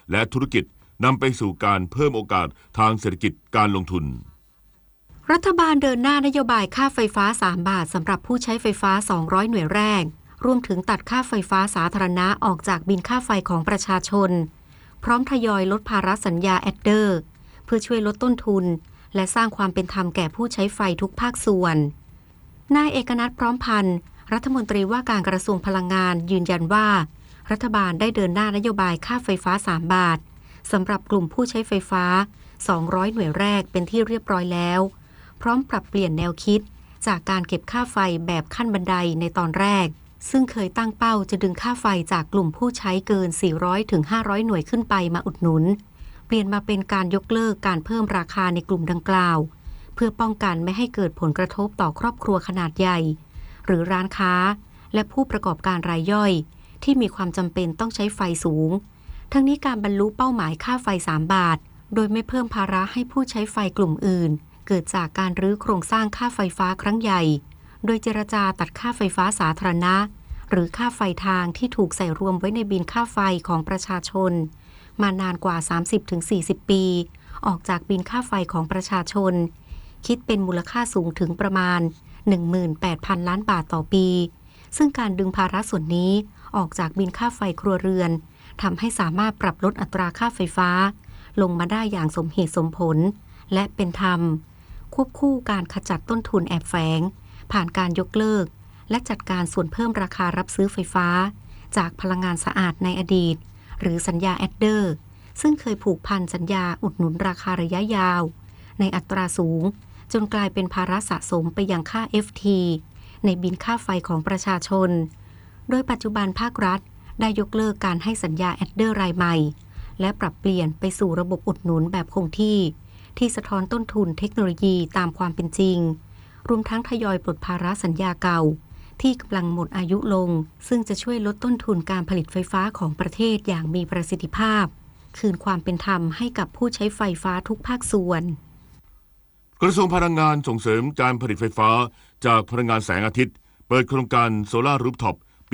และธุรกิจนำไปสู่การเพิ่มโอกาสทางเศรษฐกิจการลงทุนรัฐบาลเดินหน้านโยบายค่าไฟฟ้า3 บาทสำหรับผู้ใช้ไฟฟ้า200หน่วยแรกรวมถึงตัดค่าไฟฟ้าสาธารณะออกจากบิลค่าไฟของประชาชนพร้อมทยอยลดภาระสัญญาแอดเดอร์เพื่อช่วยลดต้นทุนและสร้างความเป็นธรรมแก่ผู้ใช้ไฟทุกภาคส่วนนายเอกนัทพร้อมพันธ์รัฐมนตรีว่าการกระทรวงพลังงานยืนยันว่ารัฐบาลได้เดินหน้านโยบายค่าไฟฟ้า3 บาทสำหรับกลุ่มผู้ใช้ไฟฟ้า200หน่วยแรกเป็นที่เรียบร้อยแล้วพร้อมปรับเปลี่ยนแนวคิดจากการเก็บค่าไฟแบบขั้นบันไดในตอนแรกซึ่งเคยตั้งเป้าจะดึงค่าไฟจากกลุ่มผู้ใช้เกิน400ถึง500หน่วยขึ้นไปมาอุดหนุนเปลี่ยนมาเป็นการยกเลิกการเพิ่มราคาในกลุ่มดังกล่าวเพื่อป้องกันไม่ให้เกิดผลกระทบต่อครอบครัวขนาดใหญ่หรือร้านค้าและผู้ประกอบการรายย่อยที่มีความจำเป็นต้องใช้ไฟสูงทั้งนี้การบรรลุเป้าหมายค่าไฟ3 บาทโดยไม่เพิ่มภาระให้ผู้ใช้ไฟกลุ่มอื่นเกิดจากการรื้อโครงสร้างค่าไฟฟ้าครั้งใหญ่โดยเจรจาตัดค่าไฟฟ้าสาธารณะหรือค่าไฟทางที่ถูกใส่รวมไว้ในบิลค่าไฟของประชาชนมานานกว่า 30-40 ปีออกจากบิลค่าไฟของประชาชนคิดเป็นมูลค่าสูงถึงประมาณ 18,000 ล้านบาทต่อปีซึ่งการดึงภาระส่วนนี้ออกจากบิลค่าไฟครัวเรือนทำให้สามารถปรับลดอัตราค่าไฟฟ้าลงมาได้อย่างสมเหตุสมผลและเป็นธรรมควบคู่การขจัดต้นทุนแอบแฝงผ่านการยกเลิกและจัดการส่วนเพิ่มราคารับซื้อไฟฟ้าจากพลังงานสะอาดในอดีตหรือสัญญาแอดเดอร์ซึ่งเคยผูกพันสัญญาอุดหนุนราคาระยะยาวในอัตราสูงจนกลายเป็นภาระสะสมไปยังค่า FT ในบิลค่าไฟของประชาชนโดยปัจจุบันภาครัฐได้ยกเลิกการให้สัญญาแอดเดอร์รายใหม่และปรับเปลี่ยนไปสู่ระบบอุดหนุนแบบคงที่สะท้อนต้นทุนเทคโนโลยีตามความเป็นจริงรวมทั้งทยอยปลดภาระสัญญาเก่าที่กำลังหมดอายุลงซึ่งจะช่วยลดต้นทุนการผลิตไฟฟ้าของประเทศอย่างมีประสิทธิภาพคืนความเป็นธรรมให้กับผู้ใช้ไฟฟ้าทุกภาคส่วนกระทรวงพลังงานส่งเสริมการผลิตไฟฟ้าจากพลังงานแสงอาทิตย์เปิดโครงการโซลาร์รูฟท็อปปี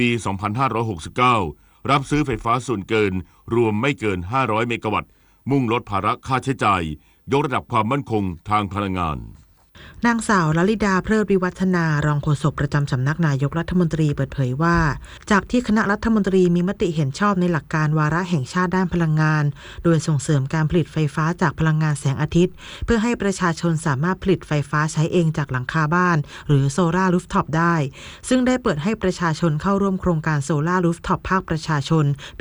2569 รับซื้อไฟฟ้าส่วนเกินรวมไม่เกิน500เมกะวัตต์มุ่งลดภาระค่าใช้จ่ายยกระดับความมั่นคงทางพลังงานนางสาวลลิดาเพลิดวิวัฒนารองโฆษกประจำสำนักนายกรัฐมนตรีเปิดเผยว่าจากที่คณะรัฐมนตรีมีมติเห็นชอบในหลักการวาระแห่งชาติด้านพลังงานโดยส่งเสริมการผลิตไฟฟ้าจากพลังงานแสงอาทิตย์เพื่อให้ประชาชนสามารถผลิตไฟฟ้าใช้เองจากหลังคาบ้านหรือโซลาร์รูฟท็อปได้ซึ่งได้เปิดให้ประชาชนเข้าร่วมโครงการโซลาร์รูฟท็อปภาคประชาชนปี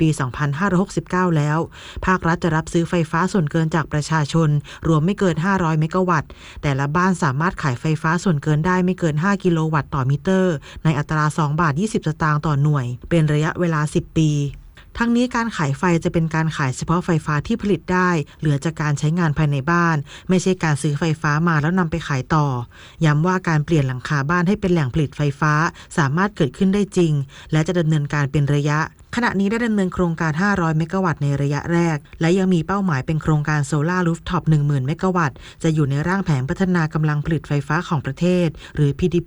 2569 แล้วภาครัฐจะรับซื้อไฟฟ้าส่วนเกินจากประชาชนรวมไม่เกิน500เมกะวัตต์แต่ละบ้านสามารถขายไฟฟ้าส่วนเกินได้ไม่เกิน5กิโลวัตต์ต่อมิเตอร์ในอัตรา2 บาท 20 สตางค์ต่อหน่วยเป็นระยะเวลา10 ปีทั้งนี้การขายไฟจะเป็นการขายเฉพาะไฟฟ้าที่ผลิตได้เหลือจากการใช้งานภายในบ้านไม่ใช่การซื้อไฟฟ้ามาแล้วนำไปขายต่อย้ำว่าการเปลี่ยนหลังคาบ้านให้เป็นแหล่งผลิตไฟฟ้าสามารถเกิดขึ้นได้จริงและจะดำเนินการเป็นระยะขณะนี้ได้ดำเนินโครงการ500เมกะวัตต์ในระยะแรกและยังมีเป้าหมายเป็นโครงการโซลาร์รูฟท็อป 10,000 เมกะวัตต์จะอยู่ในร่างแผนพัฒนากำลังผลิตไฟฟ้าของประเทศหรือ PDP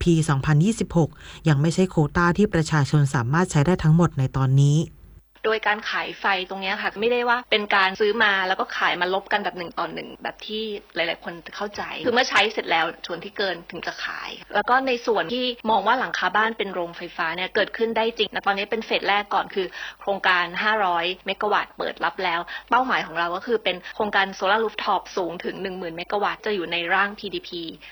2026 ยังไม่ใช่โควต้าที่ประชาชนสามารถใช้ได้ทั้งหมดในตอนนี้โดยการขายไฟตรงนี้ค่ะไม่ได้ว่าเป็นการซื้อมาแล้วก็ขายมาลบกันแบบ1 ต่อ 1แบบที่หลายๆคนเข้าใจคือเมื่อใช้เสร็จแล้วส่วนที่เกินถึงจะขายแล้วก็ในส่วนที่มองว่าหลังคาบ้านเป็นโรงไฟฟ้าเนี่ยเกิดขึ้นได้จริงนะตอนนี้เป็นเฟสแรกก่อนคือโครงการ500เมกะวัตต์เปิดรับแล้วเป้าหมายของเราก็คือเป็นโครงการโซลาร์รูฟท็อปสูงถึง 10,000 เมกะวัตต์จะอยู่ในร่าง PDP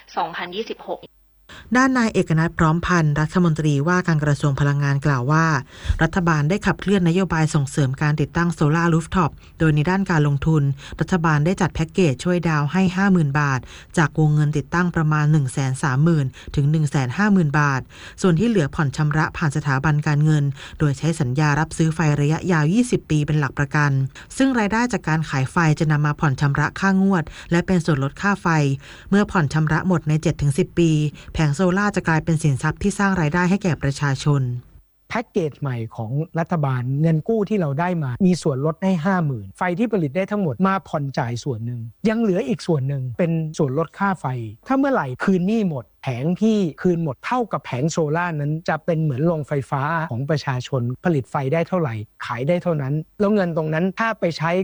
2026 ด้านนายเอกนัทพร้อมพันธ์รัฐมนตรีว่าการกระทรวงพลังงานกล่าวว่ารัฐบาลได้ขับเคลื่อนนโยบายส่งเสริมการติดตั้งโซลาร์รูฟท็อปโดยในด้านการลงทุนรัฐบาลได้จัดแพ็กเกจช่วยดาวน์ให้ 50,000 บาทจากวงเงินติดตั้งประมาณ 130,000 ถึง 150,000 บาทส่วนที่เหลือผ่อนชำระผ่านสถาบันการเงินโดยใช้สัญญารับซื้อไฟระยะยาว20 ปีเป็นหลักประกันซึ่งรายได้จากการขายไฟจะนำมาผ่อนชำระค่างวดและเป็นส่วนลดค่าไฟเมื่อผ่อนชำระหมดใน 7-10 ปีแผงโซล่าจะกลายเป็นสินทรัพย์ที่สร้างรายได้ให้แก่ประชาชนแพ็กเกจใหม่ของรัฐบาลเงินกู้ที่เราได้มามีส่วนลดให้ 50,000 ไฟที่ผลิตได้ทั้งหมดมาผ่อนจ่ายส่วนหนึ่งยังเหลืออีกส่วนหนึ่งเป็นส่วนลดค่าไฟถ้าเมื่อไหร่คืนหนี้หมดแผงที่คืนหมดเท่ากับแผงโซล่านั้นจะเป็นเหมือนโรงไฟฟ้าของประชาชนผลิตไฟได้เท่าไหร่ขายได้เท่านั้นแล้วเงินตรงนั้นถ้าไปใช้